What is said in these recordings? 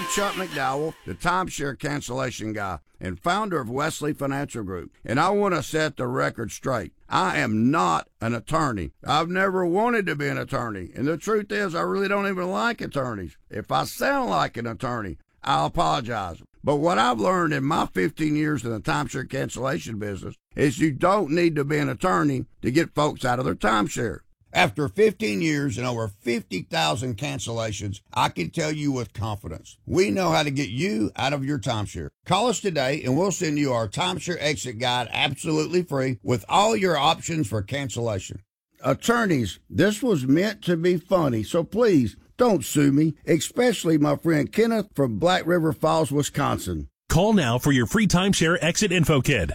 I'm Chuck McDowell, the timeshare cancellation guy and founder of Wesley Financial Group, and I want to set the record straight. I am not an attorney. I've never wanted to be an attorney, and the truth is I really don't even like attorneys. If I sound like an attorney, I'll apologize. But what I've learned in my 15 years in the timeshare cancellation business is you don't need to be an attorney to get folks out of their timeshare. After 15 years and over 50,000 cancellations, I can tell you with confidence, we know how to get you out of your timeshare. Call us today and we'll send you our timeshare exit guide absolutely free with all your options for cancellation. Attorneys, this was meant to be funny, so please don't sue me, especially my friend Kenneth from Black River Falls, Wisconsin. Call now for your free timeshare exit info kit.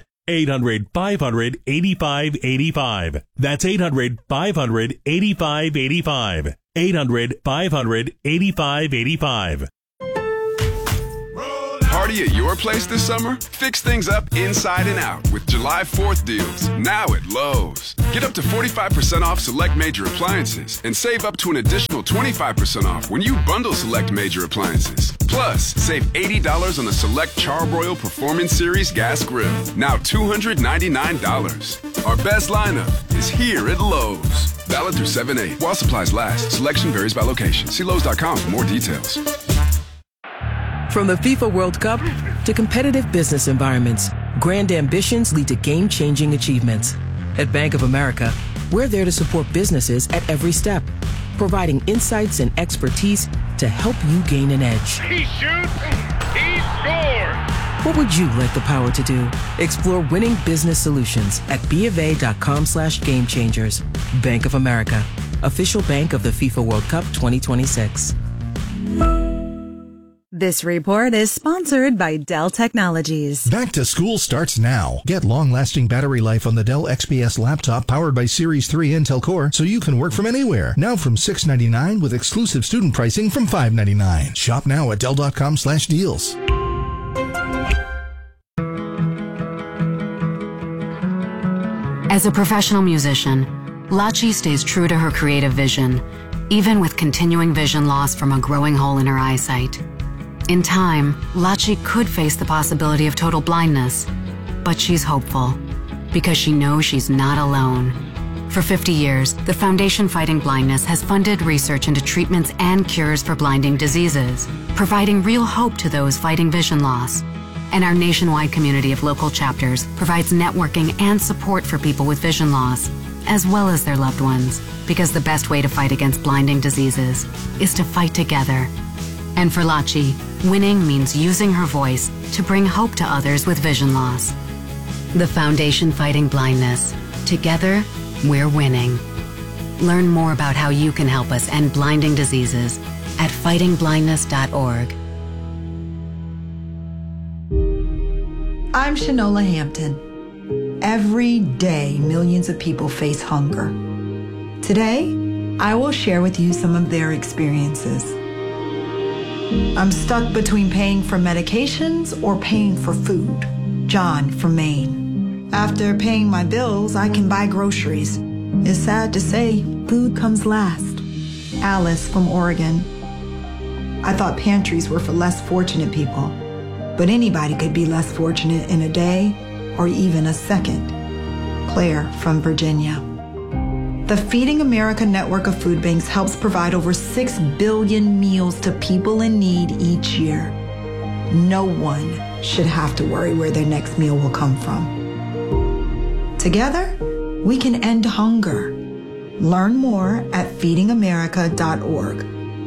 800-500-8585. That's 800-500-8585. 800-500-8585. Party at your place this summer? Fix things up inside and out with July 4th deals, now at Lowe's. Get up to 45% off select major appliances and save up to an additional 25% off when you bundle select major appliances. Plus, save $80 on the select Charbroil Performance Series gas grill, now $299. Our best lineup is here at Lowe's. Valid through 7/8 while supplies last. Selection varies by location. See Lowe's.com for more details. From the FIFA World Cup to competitive business environments, grand ambitions lead to game-changing achievements. At Bank of America, we're there to support businesses at every step, providing insights and expertise to help you gain an edge. He shoots, he scores! What would you like the power to do? Explore winning business solutions at BofA.com/gamechangers. Bank of America, official bank of the FIFA World Cup 2026. This report is sponsored by Dell Technologies. Back to school starts now. Get long-lasting battery life on the Dell XPS laptop powered by Series 3 Intel Core so you can work from anywhere. Now from $699 with exclusive student pricing from $599. Shop now at Dell.com/deals. As a professional musician, Lachi stays true to her creative vision, even with continuing vision loss from a growing hole in her eyesight. In time, Lachi could face the possibility of total blindness, but she's hopeful because she knows she's not alone. For 50 years, the Foundation Fighting Blindness has funded research into treatments and cures for blinding diseases, providing real hope to those fighting vision loss. And our nationwide community of local chapters provides networking and support for people with vision loss, as well as their loved ones, because the best way to fight against blinding diseases is to fight together. And for Lachi, winning means using her voice to bring hope to others with vision loss. The Foundation Fighting Blindness. Together, we're winning. Learn more about how you can help us end blinding diseases at fightingblindness.org. I'm Shanola Hampton. Every day, millions of people face hunger. Today, I will share with you some of their experiences. I'm stuck between paying for medications or paying for food. John from Maine. After paying my bills, I can buy groceries. It's sad to say, food comes last. Alice from Oregon. I thought pantries were for less fortunate people, but anybody could be less fortunate in a day or even a second. Claire from Virginia. The Feeding America network of food banks helps provide over 6 billion meals to people in need each year. No one should have to worry where their next meal will come from. Together, we can end hunger. Learn more at feedingamerica.org.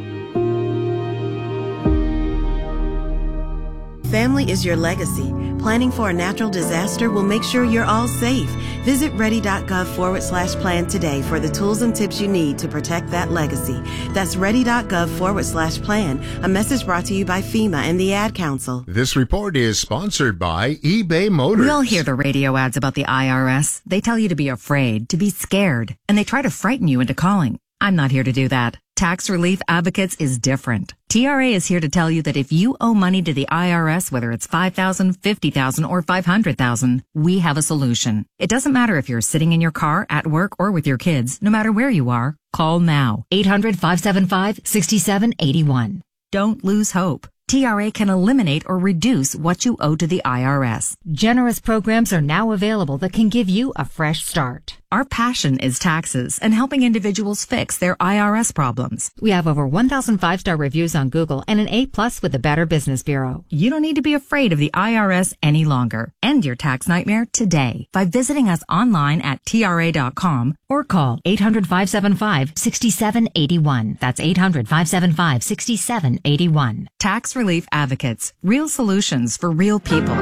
Family is your legacy. Planning for a natural disaster will make sure you're all safe. Visit ready.gov/plan today for the tools and tips you need to protect that legacy. That's ready.gov/plan. A message brought to you by FEMA and the Ad Council. This report is sponsored by eBay Motors. We all hear the radio ads about the IRS. They tell you to be afraid, to be scared, and they try to frighten you into calling. I'm not here to do that. Tax Relief Advocates is different. TRA is here to tell you that if you owe money to the IRS, whether it's $5,000, $50,000, or $500,000, we have a solution. It doesn't matter if you're sitting in your car, at work, or with your kids. No matter where you are, call now. 800-575-6781. Don't lose hope. TRA can eliminate or reduce what you owe to the IRS. Generous programs are now available that can give you a fresh start. Our passion is taxes and helping individuals fix their IRS problems. We have over 1,000 5-star reviews on Google and an A+ with the Better Business Bureau. You don't need to be afraid of the IRS any longer. End your tax nightmare today by visiting us online at TRA.com or call 800-575-6781. That's 800-575-6781. Tax Relief Advocates. Real solutions for real people.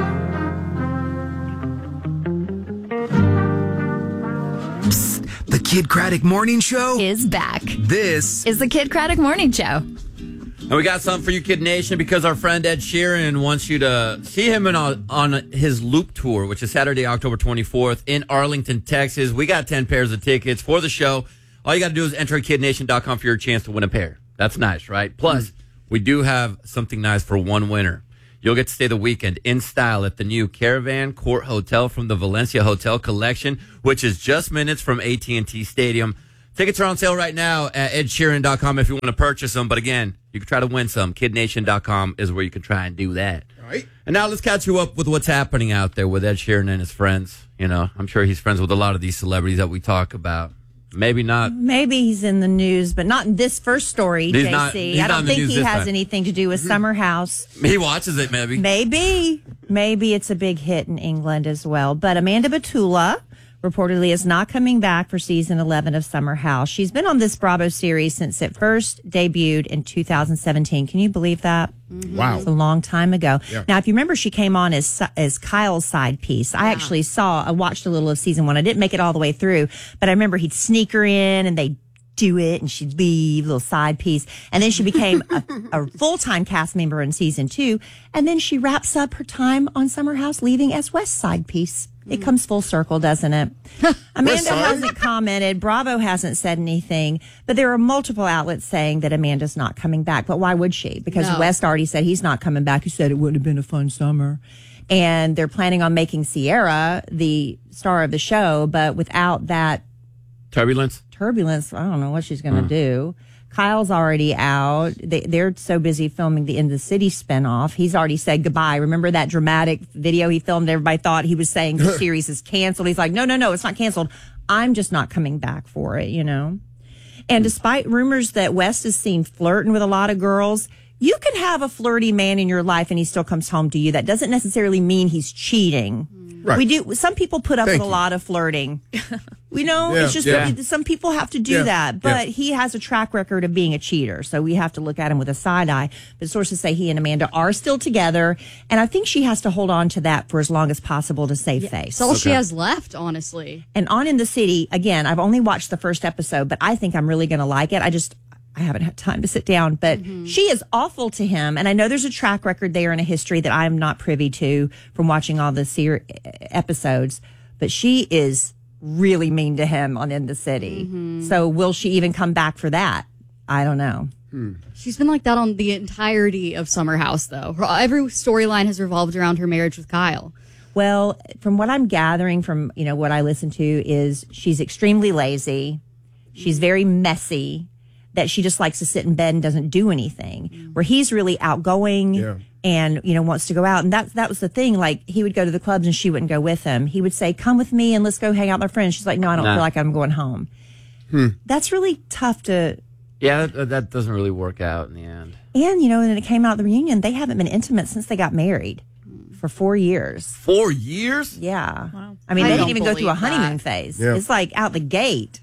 Psst, the Kid Craddock Morning Show is back. This is the Kid Craddock Morning Show. And we got something for you, Kid Nation, because our friend Ed Sheeran wants you to see him on his Loop Tour, which is Saturday, October 24th in Arlington, Texas. We got 10 pairs of tickets for the show. All you got to do is enter at kidnation.com for your chance to win a pair. That's nice, right? Plus, we do have something nice for one winner. You'll get to stay the weekend in style at the new Caravan Court Hotel from the Valencia Hotel Collection, which is just minutes from AT&T Stadium. Tickets are on sale right now at edsheeran.com if you want to purchase them. But again, you can try to win some. KidNation.com is where you can try and do that. All right. And now let's catch you up with what's happening out there with Ed Sheeran and his friends. You know, I'm sure he's friends with a lot of these celebrities that we talk about. Maybe not. Maybe he's in the news, but not in this first story, JC. I don't think he has anything to do with Summer House. He watches it, maybe. Maybe it's a big hit in England as well. But Amanda Batula reportedly is not coming back for season 11 of Summer House. She's been on this Bravo series since it first debuted in 2017. Can you believe that? Wow. It's a long time ago. Yeah. Now, if you remember, she came on as Kyle's side piece. I actually I watched a little of season 1. I didn't make it all the way through, but I remember he'd sneak her in and they'd do it and she'd leave, little side piece. And then she became a full-time cast member in season 2. And then she wraps up her time on Summer House, leaving as West side piece. It comes full circle, doesn't it? Amanda hasn't commented. Bravo hasn't said anything. But there are multiple outlets saying that Amanda's not coming back. But why would she? Because West already said he's not coming back. He said it wouldn't have been a fun summer. And they're planning on making Sierra the star of the show. But without that turbulence, I don't know what she's going to do. Kyle's already out. They're so busy filming the In the City spinoff. He's already said goodbye. Remember that dramatic video he filmed? Everybody thought he was saying the series is canceled. He's like, no, it's not canceled. I'm just not coming back for it, you know? And despite rumors that West is seen flirting with a lot of girls, you can have a flirty man in your life and he still comes home to you. That doesn't necessarily mean he's cheating. Right. Some people put up with a lot of flirting. It's just some people have to do that. But he has a track record of being a cheater, so we have to look at him with a side eye. But sources say he and Amanda are still together, and I think she has to hold on to that for as long as possible to save face. That's all she has left, honestly. And on In the City, again, I've only watched the first episode, but I think I'm really going to like it. I haven't had time to sit down, but she is awful to him. And I know there's a track record there and a history that I'm not privy to from watching all the episodes, but she is really mean to him on In the City. So will she even come back for that? I don't know. She's been like that on the entirety of Summer House, though. Every storyline has revolved around her marriage with Kyle. Well, from what I'm gathering from, what I listen to is she's extremely lazy. She's very messy. That she just likes to sit in bed and doesn't do anything. Where he's really outgoing and, wants to go out. And that was the thing. Like, he would go to the clubs and she wouldn't go with him. He would say, come with me and let's go hang out with my friends. She's like, no, I don't feel like I'm going home. That's really tough to... Yeah, that doesn't really work out in the end. And, when it came out of the reunion, they haven't been intimate since they got married for 4 years. 4 years? Yeah. Wow. I mean, they didn't even go through a honeymoon phase. Yeah. It's like out the gate.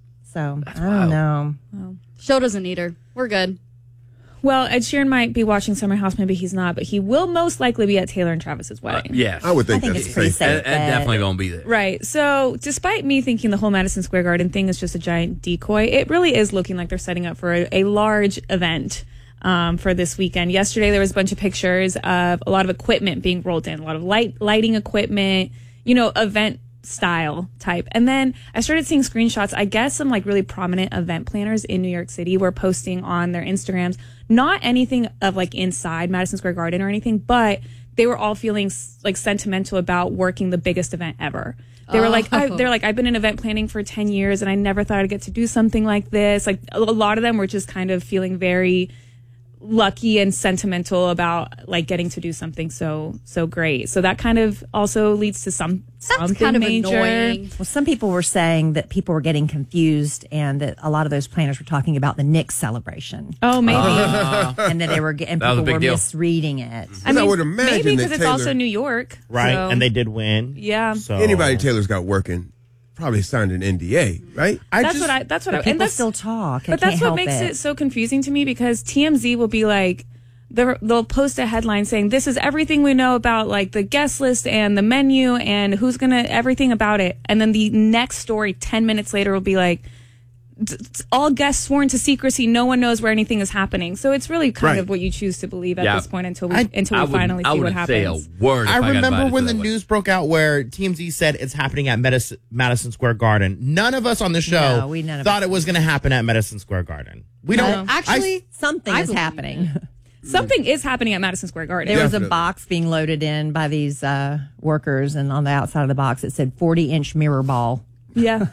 So, I don't know. Well, show doesn't need her. We're good. Well, Ed Sheeran might be watching Summer House. Maybe he's not, but he will most likely be at Taylor and Travis's wedding. Yes. I would think it's pretty safe. Ed definitely going to be there. Right. So despite me thinking the whole Madison Square Garden thing is just a giant decoy, it really is looking like they're setting up for a large event for this weekend. Yesterday, there was a bunch of pictures of a lot of equipment being rolled in, a lot of lighting equipment, event style type. And then I started seeing screenshots. I guess some really prominent event planners in New York City were posting on their Instagrams, not anything of inside Madison Square Garden or anything, but they were all feeling sentimental about working the biggest event ever. They were I've been in event planning for 10 years and I never thought I'd get to do something like this. A lot of them were just kind of feeling very lucky and sentimental about like getting to do something so great. So that kind of also leads to something kind of major. annoying. Well, some people were saying that people were getting confused and that a lot of those planners were talking about the Knicks celebration. Oh, maybe. And that they were and That was a people big were deal. misreading it. I mean, would imagine maybe that because it's Taylor- also New York. Right, so- and they did win. Yeah. So Anybody Taylor's got working probably signed an NDA, right? That's what I But people still talk. But that's what makes it so confusing to me, because TMZ will be like, they'll post a headline saying, this is everything we know about like the guest list and the menu and who's gonna, everything about it. And then the next story 10 minutes later will be like, all guests sworn to secrecy. No one knows where anything is happening. So it's really kind of what you choose to believe at this point until we finally see what happens. I remember when the news broke out where TMZ said it's happening at Madison Square Garden. None of us on the show thought it was going to happen at Madison Square Garden. We don't actually. Something is happening. Something is happening at Madison Square Garden. There was a box being loaded in by these workers, and on the outside of the box it said 40-inch mirror ball. Yeah.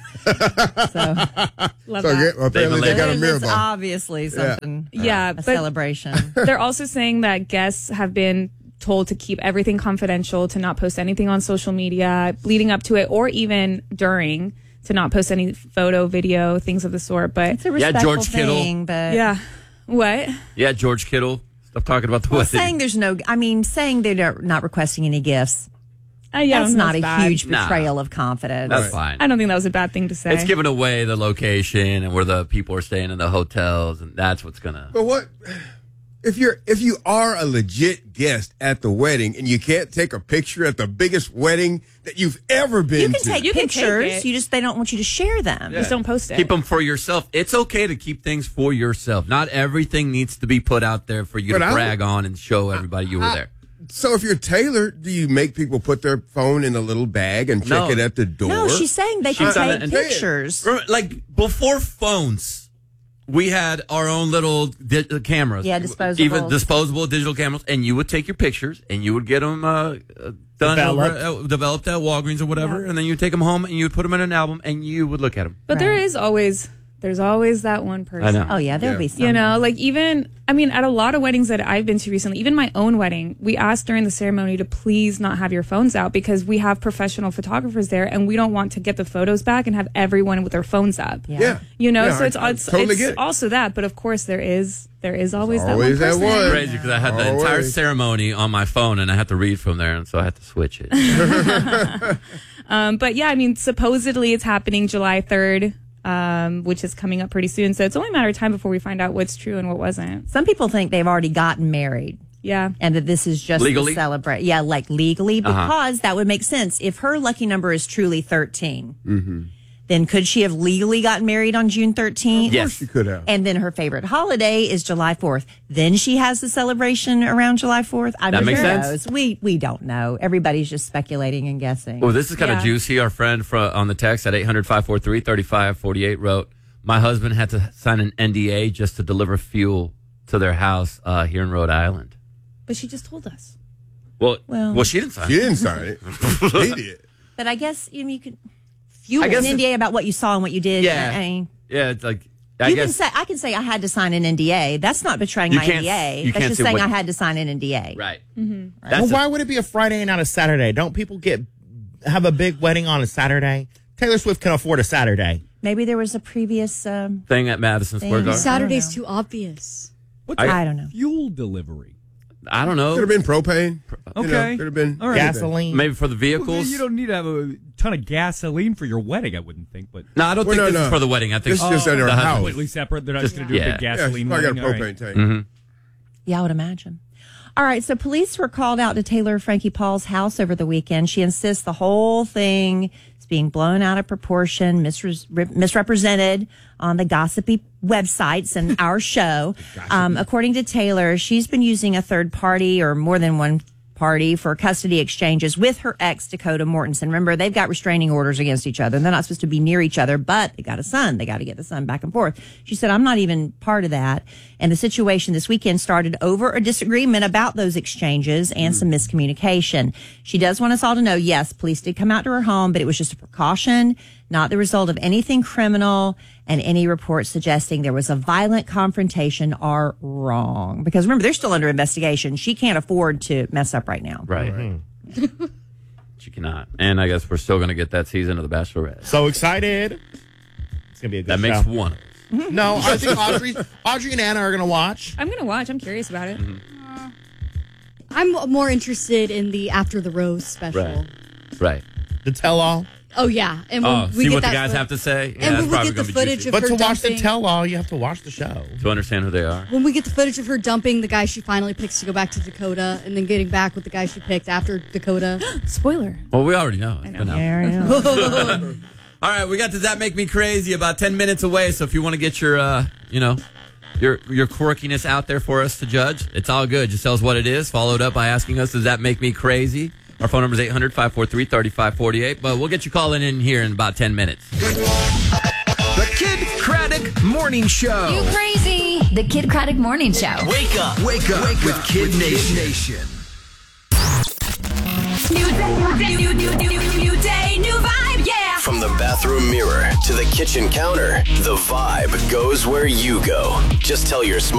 Love that. Apparently they got a mirror It's ball. obviously something. Yeah, a but celebration. They're also saying that guests have been told to keep everything confidential, to not post anything on social media leading up to it, or even during, to not post any photo, video, things of the sort. But it's a respectful George Kittle. thing, but yeah. What? Yeah, George Kittle. Stop talking about the wedding. saying there's no. I mean, saying they're not requesting any gifts. Yeah, that's not a bad. huge betrayal of confidence. That's fine. I don't think that was a bad thing to say. It's giving away the location and where the people are staying in the hotels, and that's what's gonna. But what if you are a legit guest at the wedding and you can't take a picture at the biggest wedding that you've ever been You can to? take pictures. They don't want you to share them. Just don't post it. Keep them for yourself. It's okay to keep things for yourself. Not everything needs to be put out there for you to brag on and show everybody you were there. So if you're Taylor, do you make people put their phone in a little bag and check it at the door? No, she's saying they can take pictures. Like before phones, we had our own little cameras. Yeah, disposables. Even disposable digital cameras. And you would take your pictures and you would get them developed at Walgreens or whatever. And then you take them home and you would put them in an album and you would look at them. But there's always that one person. I know. Oh yeah, there'll be some. You know, like even, I mean, at a lot of weddings that I've been to recently, even my own wedding, we asked during the ceremony to please not have your phones out, because we have professional photographers there and we don't want to get the photos back and have everyone with their phones up. Yeah. You know, Yeah, so I totally get it. also that, but of course there is always that one always that person. one. Crazy because I had the entire ceremony on my phone and I had to read from there, and so I had to switch it. But yeah, I mean, supposedly it's happening July 3rd. Which is coming up pretty soon. So it's only a matter of time before we find out what's true and what wasn't. Some people think they've already gotten married. Yeah. And that this is just Legally? to celebrate. Yeah, like legally, because that would make sense. If her lucky number is truly 13, then could she have legally gotten married on June 13th? Yes. She could have. And then her favorite holiday is July 4th. Then she has the celebration around July 4th. That makes sense. We don't know. Everybody's just speculating and guessing. Well, this is kind of juicy. Our friend on the text at 800-543-3548 wrote, my husband had to sign an NDA just to deliver fuel to their house here in Rhode Island. But she just told us. Well, she didn't sign it. She didn't sign it. He did. But I guess you could fuel an NDA about what you saw and what you did. Yeah. I mean, Yeah, it's like, I can say I had to sign an NDA. That's not betraying my NDA. That's just saying I had to sign an NDA. Right. Mm-hmm. Well, why would it be a Friday and not a Saturday? Don't people have a big wedding on a Saturday? Taylor Swift can afford a Saturday. Maybe there was a previous thing at Madison Square Garden. Saturday's too obvious. I don't know. Fuel delivery. I don't know. Could have been propane. Okay. Could have been All right. Gasoline. Maybe for the vehicles. Well, you don't need to have a ton of gasoline for your wedding, I wouldn't think. But No, I don't think this is for the wedding. I think This is just at her house. completely separate. They're not just going to do a big gasoline I got a wedding. All right. propane tank. Mm-hmm. Yeah, I would imagine. All right, so police were called out to Taylor Frankie Paul's house over the weekend. She insists the whole thing is being blown out of proportion, misrepresented on the gossipy websites and our show. According to Taylor, she's been using a third party or more than one party for custody exchanges with her ex, Dakota Mortensen. Remember, they've got restraining orders against each other. They're not supposed to be near each other, but they got a son. They got to get the son back and forth. She said, I'm not even part of that. And the situation this weekend started over a disagreement about those exchanges and some miscommunication. She does want us all to know, yes, police did come out to her home, but it was just a precaution. not the result of anything criminal, and any reports suggesting there was a violent confrontation are wrong. Because remember, they're still under investigation. She can't afford to mess up right now. Right. She cannot. And I guess we're still going to get that season of The Bachelorette. So excited. It's going to be a good That show. makes one. No, I think Audrey and Anna are going to watch. I'm going to watch. I'm curious about it. I'm more interested in the After the Rose special. Right. The tell-all. Oh, yeah. And when we see get what the that guys have to say? And when we get the footage of her But to watch the dumping- tell-all, you have to watch the show. To understand who they are. When we get the footage of her dumping the guy she finally picks to go back to Dakota and then getting back with the guy she picked after Dakota. Spoiler. Well, we already know. I know. Yeah, I know. All right, we got Does That Make Me Crazy about 10 minutes away. So if you want to get your, your quirkiness out there for us to judge, it's all good. Just tell us what it is. Followed up by asking us, does that make me crazy? Our phone number is 800-543-3548. But we'll get you calling in here in about 10 minutes. The Kid Craddock Morning Show. You crazy. The Kid Craddock Morning Show. Wake up with Kid Nation. New day, new vibe, yeah. From the bathroom mirror to the kitchen counter, the vibe goes where you go. Just tell your smart